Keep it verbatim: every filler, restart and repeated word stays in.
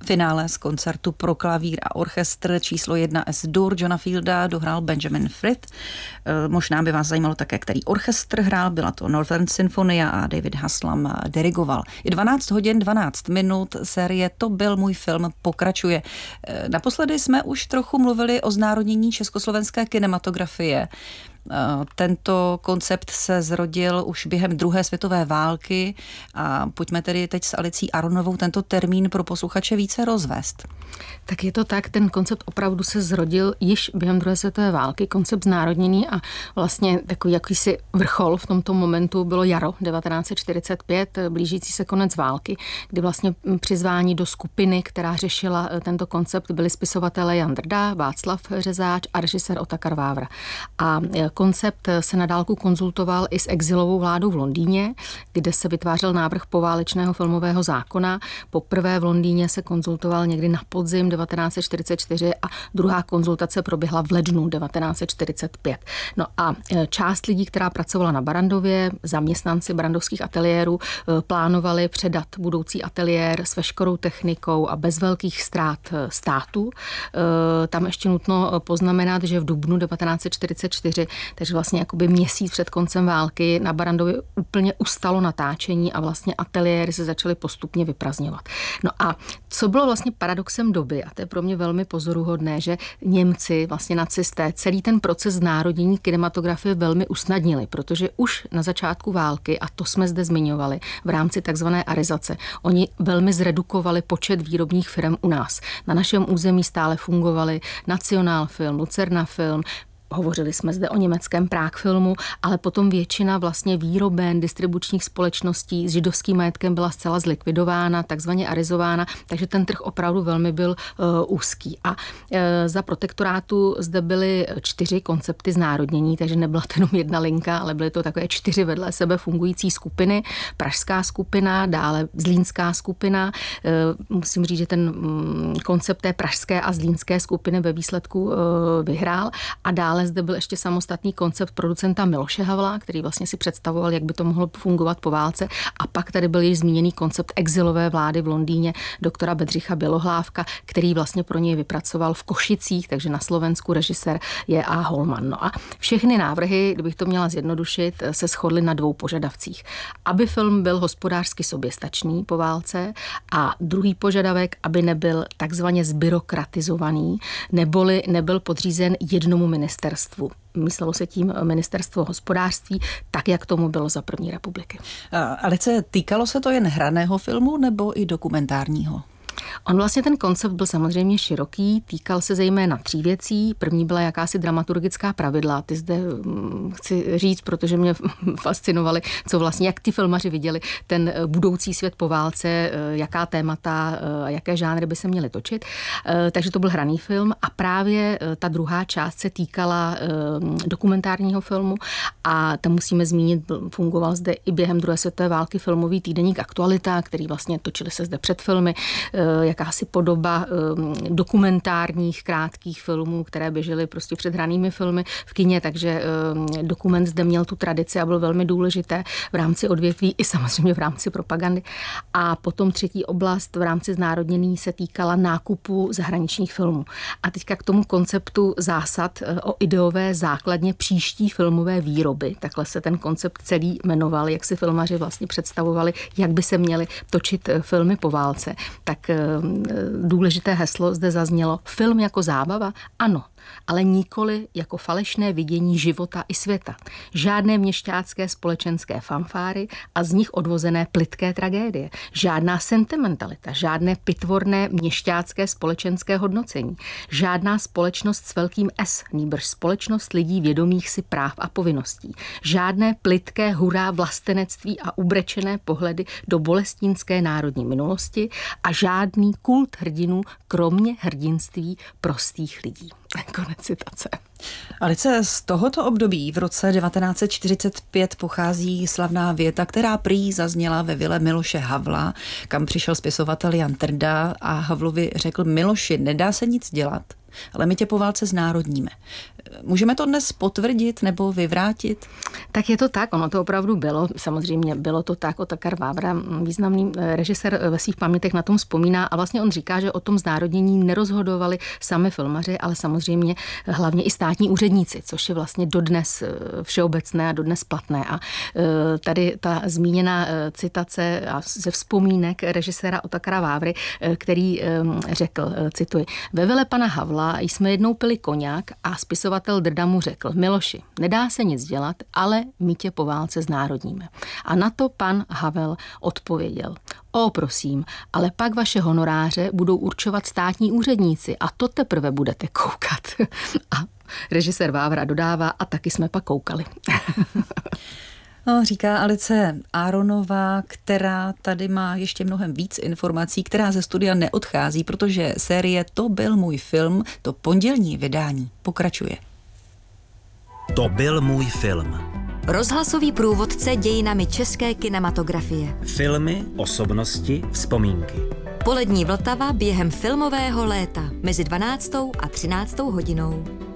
Finále z koncertu pro klavír a orchestr číslo jedna S-dur Johna Fielda dohrál Benjamin Frith. Možná by vás zajímalo také, který orchestr hrál, byla to Northern Sinfonia a David Haslam dirigoval. Je dvanáct hodin dvanáct minut, série To byl můj film pokračuje. Naposledy jsme už trochu mluvili o znárodnění československé kinematografie. Tento koncept se zrodil už během druhé světové války a pojďme tedy teď s Alicí Aronovou tento termín pro posluchače více rozvést. Tak je to tak, ten koncept opravdu se zrodil již během druhé světové války, koncept znárodnění a vlastně takový jakýsi vrchol v tomto momentu bylo jaro devatenáct set čtyřicet pět, blížící se konec války, kdy vlastně přizvání do skupiny, která řešila tento koncept, byli spisovatelé Jan Drda, Václav Řezáč a režisér Otakar Vávra. A koncept se na dálku konzultoval i s exilovou vládou v Londýně, kde se vytvářel návrh poválečného filmového zákona. Poprvé v Londýně se konzultoval někdy na podzim devatenáct set čtyřicet čtyři a druhá konzultace proběhla v lednu devatenáct set čtyřicet pět. No a část lidí, která pracovala na Barrandově, zaměstnanci barrandovských ateliérů, plánovali předat budoucí ateliér s veškerou technikou a bez velkých ztrát státu. Tam ještě nutno poznamenat, že v dubnu devatenáct set čtyřicet čtyři, takže vlastně jakoby měsíc před koncem války, na Barrandově úplně ustalo natáčení a vlastně ateliéry se začaly postupně vyprazňovat. No a co bylo vlastně paradoxem doby, a to je pro mě velmi pozoruhodné, že Němci, vlastně nacisté, celý ten proces znárodnění kinematografie velmi usnadnili, protože už na začátku války, a to jsme zde zmiňovali, v rámci takzvané arizace, oni velmi zredukovali počet výrobních firm u nás. Na našem území stále fungovaly Nacionálfilm, Lucerna Film, hovořili jsme zde o německém Prague-filmu, ale potom většina vlastně výroben, distribučních společností s židovským majetkem byla zcela zlikvidována, takzvaně arizována, takže ten trh opravdu velmi byl uh, úzký. A uh, za protektorátu zde byly čtyři koncepty znárodnění, takže nebyla to jenom jedna linka, ale byly to takové čtyři vedle sebe fungující skupiny. Pražská skupina, dále zlínská skupina. Uh, musím říct, že ten um, koncept té pražské a zlínské skupiny ve výsledku uh, vyhrál a dále zde byl ještě samostatný koncept producenta Miloše Havla, který vlastně si představoval, jak by to mohlo fungovat po válce. A pak tady byl již zmíněný koncept exilové vlády v Londýně doktora Bedřicha Bělohlávka, který vlastně pro něj vypracoval v Košicích, takže na Slovensku režisér J A Holman. No a všechny návrhy, kdybych to měla zjednodušit, se shodly na dvou požadavcích. Aby film byl hospodářsky soběstačný po válce a druhý požadavek, aby nebyl takzvaně zbyrokratizovaný, neboli nebyl podřízen jednomu ministerstvu. Myslelo se tím ministerstvo hospodářství, tak jak tomu bylo za první republiky. Alice, týkalo se to jen hraného filmu nebo i dokumentárního? On vlastně ten koncept byl samozřejmě široký, týkal se zejména tří věcí. První byla jakási dramaturgická pravidla. Ty zde chci říct, protože mě fascinovaly, co vlastně, jak ty filmaři viděli ten budoucí svět po válce, jaká témata, jaké žánry by se měly točit. Takže to byl hraný film a právě ta druhá část se týkala dokumentárního filmu a tam musíme zmínit, fungoval zde i během druhé světové války filmový týdeník Aktualita, který vlastně točili se zde před filmy, jakási podoba dokumentárních krátkých filmů, které běžely prostě před hranými filmy v kině, takže dokument zde měl tu tradici a byl velmi důležité v rámci odvětví i samozřejmě v rámci propagandy. A potom třetí oblast v rámci znárodnění se týkala nákupu zahraničních filmů. A teďka k tomu konceptu zásad o ideové základně příští filmové výroby. Takhle se ten koncept celý jmenoval, jak si filmaři vlastně představovali, jak by se měly točit filmy po válce. Tak důležité heslo zde zaznělo: film jako zábava? Ano, ale nikoli jako falešné vidění života i světa. Žádné měšťácké společenské fanfáry a z nich odvozené plytké tragédie. Žádná sentimentalita, žádné pitvorné měšťácké společenské hodnocení. Žádná společnost s velkým S, nýbrž společnost lidí vědomých si práv a povinností. Žádné plytké hurá vlastenectví a ubrečené pohledy do bolestínské národní minulosti a žádný kult hrdinů, kromě hrdinství prostých lidí. Konec citace. Alice, z tohoto období v roce devatenáct set čtyřicet pět pochází slavná věta, která prý zazněla ve vile Miloše Havla, kam přišel spisovatel Jan Trda a Havlovi řekl: Miloši, nedá se nic dělat, ale my tě po válce znárodníme. Můžeme to dnes potvrdit nebo vyvrátit? Tak je to tak, ono to opravdu bylo. Samozřejmě bylo to tak. Otakar Vávra, významný režisér, ve svých pamětech na tom vzpomíná a vlastně on říká, že o tom znárodnění nerozhodovali sami filmaři, ale samozřejmě hlavně i státní úředníci, což je vlastně dodnes všeobecné a dodnes platné. A tady ta zmíněná citace ze vzpomínek režiséra Otakara Vávry, který řekl, cituji: ve vile pana Havla jsme jednou pili koňák a spisovatel Drda mu řekl: Miloši, nedá se nic dělat, ale my tě po válce znárodníme. A na to pan Havel odpověděl: O, prosím, ale pak vaše honoráře budou určovat státní úředníci a to teprve budete koukat. A režisér Vávra dodává: a taky jsme pak koukali. No, říká Alice Aronová, která tady má ještě mnohem víc informací, která ze studia neodchází, protože série To byl můj film, to pondělní vydání, pokračuje. To byl můj film. Rozhlasový průvodce dějinami české kinematografie. Filmy, osobnosti, vzpomínky. Polední Vltava během filmového léta mezi dvanáctou a třináctou hodinou.